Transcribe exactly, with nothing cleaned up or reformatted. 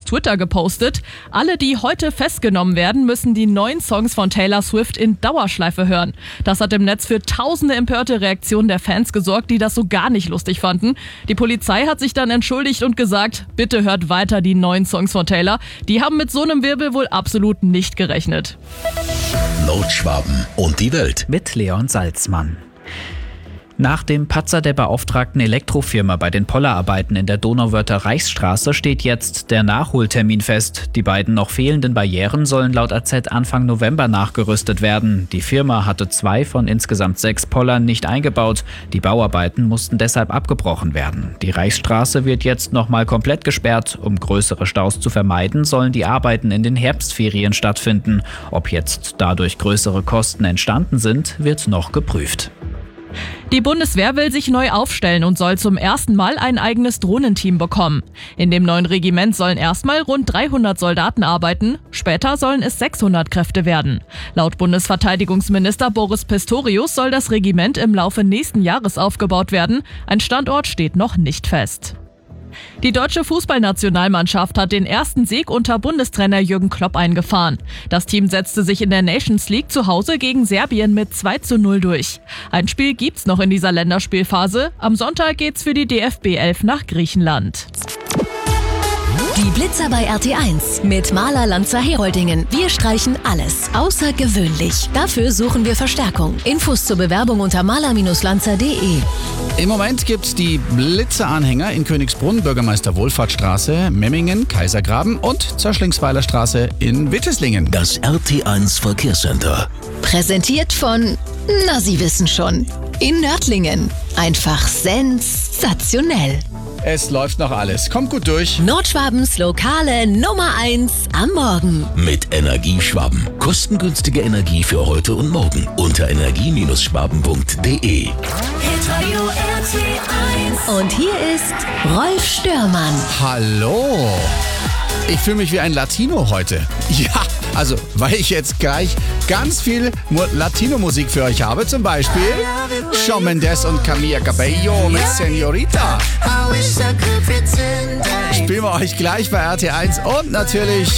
Twitter gepostet. Alle, die heute festgenommen werden, müssen die neuen Songs von Taylor Swift in Dauerschleife hören. Das hat im Netz für tausende empörte Reaktionen der Fans gesorgt, die das so gar nicht lustig fanden. Die Polizei hat sich dann entschuldigt und gesagt, bitte hört weiter die neuen Songs von Taylor. Die haben mit so einem Wirbel wohl absolut nicht gerechnet. Nordschwaben und die Welt mit Leon Salzmann. Nach dem Patzer der beauftragten Elektrofirma bei den Pollerarbeiten in der Donauwörther Reichsstraße steht jetzt der Nachholtermin fest. Die beiden noch fehlenden Barrieren sollen laut A Z Anfang November nachgerüstet werden. Die Firma hatte zwei von insgesamt sechs Pollern nicht eingebaut. Die Bauarbeiten mussten deshalb abgebrochen werden. Die Reichsstraße wird jetzt nochmal komplett gesperrt. Um größere Staus zu vermeiden, sollen die Arbeiten in den Herbstferien stattfinden. Ob jetzt dadurch größere Kosten entstanden sind, wird noch geprüft. Die Bundeswehr will sich neu aufstellen und soll zum ersten Mal ein eigenes Drohnenteam bekommen. In dem neuen Regiment sollen erstmal rund dreihundert Soldaten arbeiten, später sollen es sechshundert Kräfte werden. Laut Bundesverteidigungsminister Boris Pistorius soll das Regiment im Laufe nächsten Jahres aufgebaut werden. Ein Standort steht noch nicht fest. Die deutsche Fußballnationalmannschaft hat den ersten Sieg unter Bundestrainer Jürgen Klopp eingefahren. Das Team setzte sich in der Nations League zu Hause gegen Serbien mit zwei zu null durch. Ein Spiel gibt's noch in dieser Länderspielphase. Am Sonntag geht's für die D F B elf nach Griechenland. Die Blitzer bei R T eins mit Maler Lanzer Heroldingen. Wir streichen alles außergewöhnlich. Dafür suchen wir Verstärkung. Infos zur Bewerbung unter maler Lanzer punkt de. Im Moment gibt's die Blitzer-Anhänger in Königsbrunn, Bürgermeister Wohlfahrtstraße, Memmingen, Kaisergraben und Zerschlingsweiler Straße in Witteslingen. Das R T eins Verkehrscenter. Präsentiert von, na Sie wissen schon, in Nördlingen. Einfach sensationell. Es läuft noch alles. Kommt gut durch. Nordschwabens lokale Nummer eins am Morgen. Mit Energieschwaben. Kostengünstige Energie für heute und morgen. Unter energie schwaben punkt de. Und hier ist Rolf Störmann. Hallo. Ich fühle mich wie ein Latino heute. Ja, also, weil ich jetzt gleich ganz viel Mo- Latino-Musik für euch habe. Zum Beispiel Shawn Mendes und Camila Cabello mit Señorita. Spielen wir euch gleich bei R T eins und natürlich